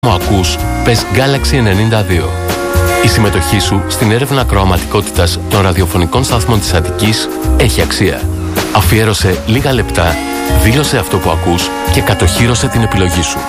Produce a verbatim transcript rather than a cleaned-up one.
Μου ακούς, πες Galaxy ενενήντα δύο. Η συμμετοχή σου στην έρευνα ακροαματικότητας των ραδιοφωνικών σταθμών της Αττικής έχει αξία. Αφιέρωσε λίγα λεπτά, δήλωσε αυτό που ακούς και κατοχύρωσε την επιλογή σου.